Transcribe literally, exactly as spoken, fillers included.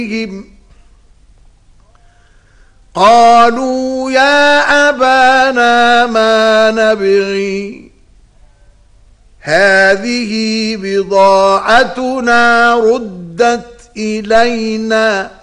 قالوا يا أبانا ما نبغي هذه بضاعتنا ردت إلينا